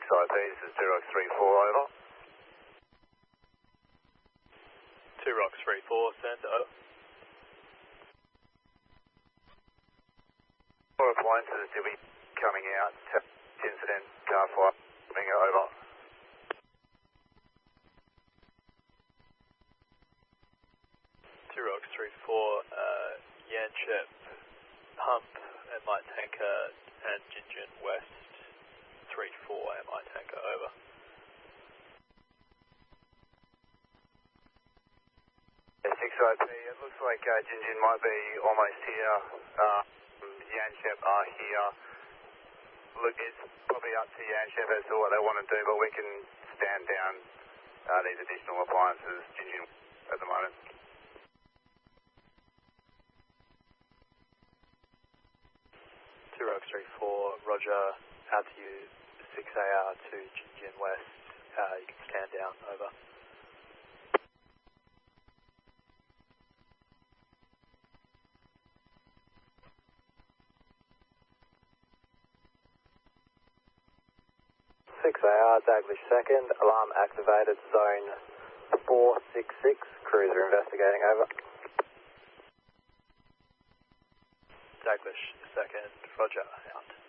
IP, this is 2Rox34, over. 2Rox34, send over. Four appliances still be coming out, incident, car fire, coming over. Yanchep, Hump, MI Tanker, and Jinjin West 34, MI Tanker, over. Yeah, 6IP, it looks like Jinjin might be almost here. Yanchep are here. Look, it's probably up to Yanchep as to what they want to do, but we can stand down these additional appliances, Jinjin at the moment. Rox34, Roger, out to you, 6AR to Jinjin West, you can stand down, over. Daglish 2nd, alarm activated, zone 466, cruiser investigating, over. Daglish 2nd, Roger, out.